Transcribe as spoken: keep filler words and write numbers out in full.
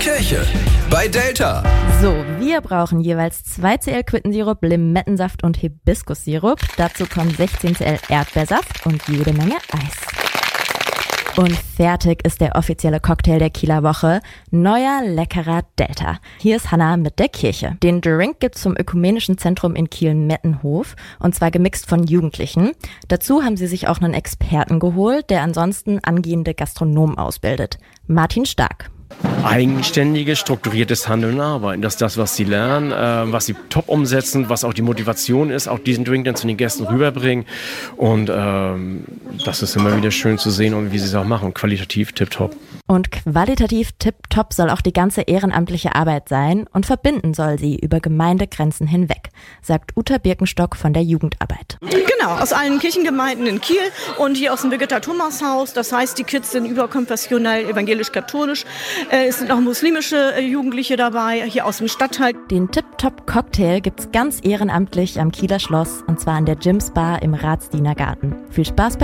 Kirche bei Delta. So, wir brauchen jeweils zwei Zentiliter Quittensirup, Limettensaft und Hibiskussirup. Dazu kommen sechzehn Zentiliter Erdbeersaft und jede Menge Eis. Und fertig ist der offizielle Cocktail der Kieler Woche. Neuer, leckerer Delta. Hier ist Hannah mit der Kirche. Den Drink gibt's vom Ökumenischen Zentrum in Kiel-Mettenhof und zwar gemixt von Jugendlichen. Dazu haben sie sich auch einen Experten geholt, der ansonsten angehende Gastronomen ausbildet. Martin Stark. Eigenständiges, strukturiertes Handeln und Arbeiten. Das ist das, was sie lernen, äh, was sie top umsetzen, was auch die Motivation ist, auch diesen Drink dann zu den Gästen rüberbringen. Und ähm, das ist immer wieder schön zu sehen und wie sie es auch machen. Qualitativ tipptopp. Und qualitativ tipptopp soll auch die ganze ehrenamtliche Arbeit sein und verbinden soll sie über Gemeindegrenzen hinweg, sagt Uta Birkenstock von der Jugendarbeit. Genau, aus allen Kirchengemeinden in Kiel und hier aus dem Birgitta-Thomas-Haus. Das heißt, die Kids sind überkonfessionell, evangelisch-katholisch. Äh, es sind auch muslimische äh, Jugendliche dabei, hier aus dem Stadtteil. Den Tip-Top-Cocktail gibt's ganz ehrenamtlich am Kieler Schloss und zwar an der Jims Bar im Ratsdienergarten. Viel Spaß bei